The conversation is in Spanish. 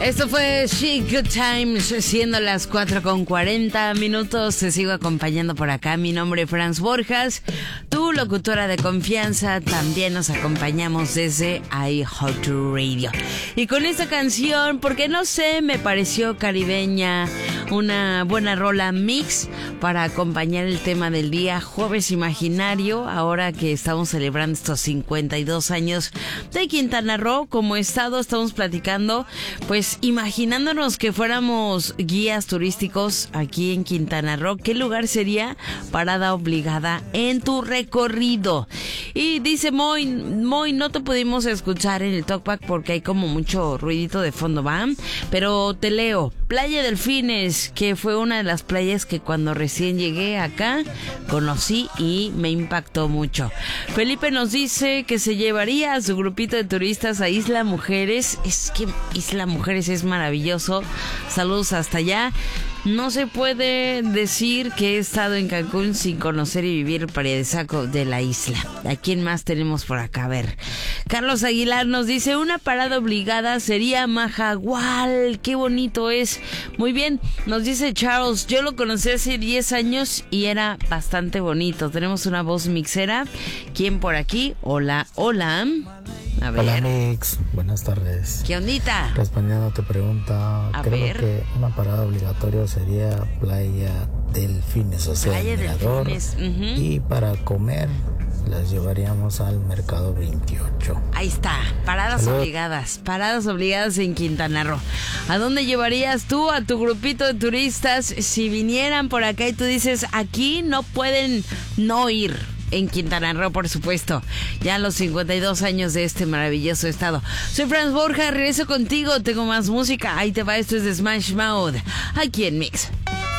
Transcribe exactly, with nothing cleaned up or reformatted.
Esto fue She Good Times, siendo las cuatro con cuarenta minutos. Te sigo acompañando por acá. Mi nombre es Franz Borjas, tu locutora de confianza. También nos acompañamos desde iHeartRadio. Y con esta canción, porque no sé, me pareció caribeña, una buena rola mix para acompañar el tema del día, Jueves Imaginario, ahora que estamos celebrando estos cincuenta y dos años de Quintana Roo. Como estado estamos platicando, pues imaginándonos que fuéramos guías turísticos aquí en Quintana Roo, ¿qué lugar sería parada obligada en tu recorrido? Y dice Moy, Moy, no te pudimos escuchar en el talkback porque hay como mucho ruidito de fondo, ¿va? Pero te leo. Playa Delfines, que fue una de las playas que cuando recién llegué acá conocí y me impactó mucho. Felipe nos dice que se llevaría a su grupito de turistas a Isla Mujeres. Es que Isla Mujeres es maravilloso. Saludos hasta allá. No se puede decir que he estado en Cancún sin conocer y vivir el paradisíaco de la isla. ¿A quién más tenemos por acá? A ver. Carlos Aguilar nos dice, una parada obligada sería Majagual. Qué bonito es. Muy bien, nos dice Charles, yo lo conocí hace diez años y era bastante bonito. Tenemos una voz mixera. ¿Quién por aquí? Hola, hola. A ver. Hola Mix, buenas tardes. ¿Qué ondita? Respondiendo a tu pregunta, a creo ver. que una parada obligatoria sería Playa Delfines, o sea, Playa el mirador. Delfines. Uh-huh. Y para comer las llevaríamos al Mercado veintiocho. Ahí está, paradas Salud. obligadas, paradas obligadas en Quintana Roo. ¿A dónde llevarías tú a tu grupito de turistas si vinieran por acá y tú dices, aquí no pueden no ir? En Quintana Roo, por supuesto, ya a los cincuenta y dos años de este maravilloso estado. Soy Franz Borja, regreso contigo, tengo más música. Ahí te va, esto es de Smash Mouth, aquí en Mix.